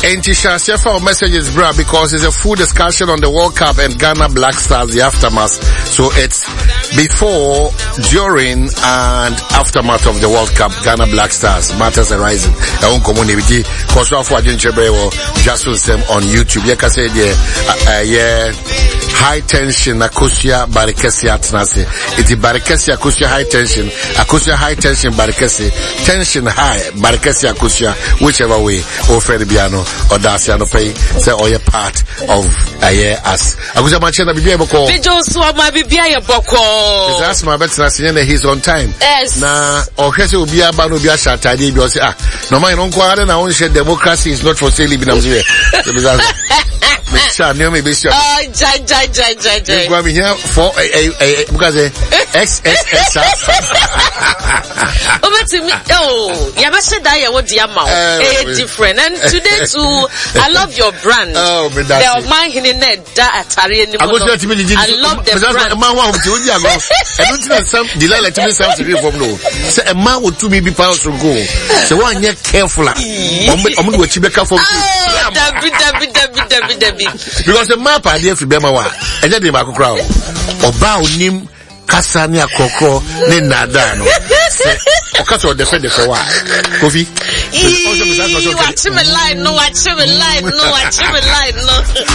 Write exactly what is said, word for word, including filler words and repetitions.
And Tisha Shefa messages, bro, because it's a full discussion on the World Cup and Ghana Black Stars, the aftermath. So it's before, during, and aftermath of the World Cup, Ghana Black Stars, matters arising. I won't community, cause of what you just on YouTube. Yeah, I said, yeah, yeah, high tension, Akosia, Barikesi, Atnase. It's Barikesi, Akosia, high tension, Akosia, high tension, Barikesi, tension high, Barikesi, Akosia, whichever way, or Fredibiano, or Daciano Pay, say, or you're part of a year as. Akosia Machena Bibiaboko. Video Swama Bibiaboko. That's my best, he's on time. Yes. Na, or Hesse will be a banu be a shot, I did, because, ah, no, my own quarter, I only said democracy is not for sale, in Nigeria. Oh, jai, jai, jai, jai, jai. You're going here for a, a, a, because a, X, X, X, oh, but to me, oh, you must say that you want the amount. Eh, different. And today too, I love your brand. Oh, but that's it. Mine in that, that Atari. I love the brand. A man want to go. I don't think some, Delilah to me sounds to be from no. Say a man would to me be pounds to go. So one year careful. I'm going to Chibeka for Debbie, Debbie, Debbie, Debbie, Debbie. Because the map idea for Bemawa, and then the Marco Crow, or bow nim, Cassania Coco, Nenadano. Okaso defend the for what? Kofi? Watch him alive, no, watch him alive, no, watch him alive, no.